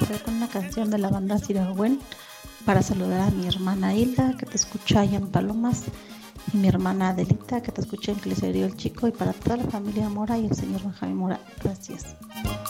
complacer con una canción de la banda Siragüen para saludar a mi hermana Hilda, que te escucha allá en Palomas, y mi hermana Adelita, que te escucha en Clicerio el Chico, y para toda la familia Mora y el señor Benjamín Mora. Gracias.